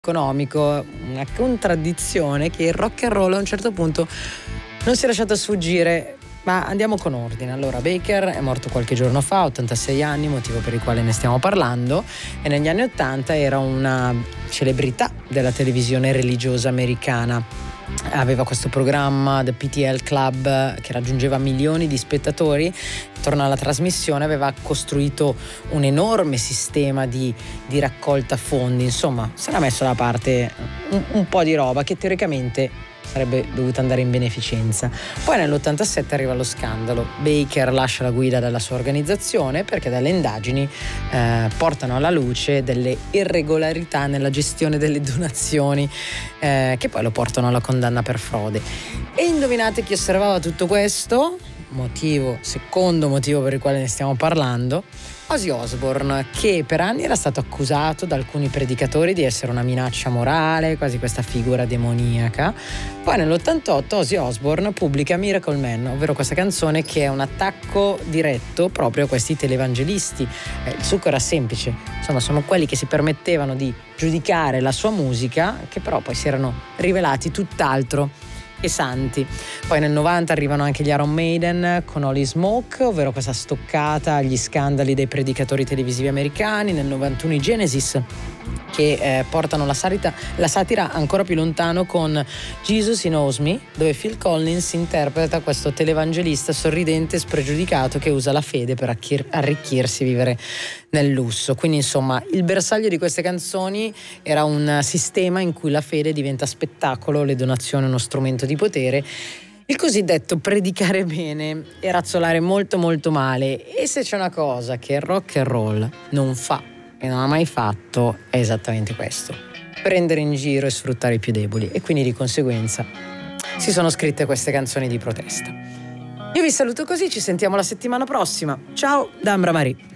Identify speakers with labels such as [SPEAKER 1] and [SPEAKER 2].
[SPEAKER 1] economico, una contraddizione che il rock and roll a un certo punto non si è lasciato sfuggire. Ma andiamo con ordine. Allora, Baker è morto qualche giorno fa, 86 anni, motivo per il quale ne stiamo parlando, e negli anni 80 era una celebrità della televisione religiosa americana. Aveva questo programma The PTL Club che raggiungeva milioni di spettatori. Intorno alla trasmissione aveva costruito un enorme sistema di raccolta fondi. Insomma, si era messo da parte un po' di roba che teoricamente sarebbe dovuta andare in beneficenza. Poi nell'87 arriva lo scandalo. Baker lascia la guida della sua organizzazione perché dalle indagini portano alla luce delle irregolarità nella gestione delle donazioni che poi lo portano alla condanna per frode. E indovinate chi osservava tutto questo? Secondo motivo per il quale ne stiamo parlando: Ozzy Osbourne, che per anni era stato accusato da alcuni predicatori di essere una minaccia morale, quasi questa figura demoniaca. Poi nell'88 Ozzy Osbourne pubblica Miracle Man, ovvero questa canzone che è un attacco diretto proprio a questi televangelisti. Il succo era semplice, insomma sono quelli che si permettevano di giudicare la sua musica, che però poi si erano rivelati tutt'altro e santi. Poi nel 90 arrivano anche gli Iron Maiden con Holy Smoke, ovvero questa stoccata agli scandali dei predicatori televisivi americani. Nel 91 i Genesis, che portano la satira ancora più lontano con Jesus He Knows Me, dove Phil Collins interpreta questo televangelista sorridente e spregiudicato che usa la fede per arricchirsi, vivere nel lusso. Quindi insomma il bersaglio di queste canzoni era un sistema in cui la fede diventa spettacolo, le donazioni uno strumento di potere, il cosiddetto predicare bene e razzolare molto molto male. E se c'è una cosa che il rock and roll non fa e non ha mai fatto, è esattamente questo: prendere in giro e sfruttare i più deboli. E quindi di conseguenza si sono scritte queste canzoni di protesta. Io vi saluto così, ci sentiamo la settimana prossima. Ciao da Ambra Marie.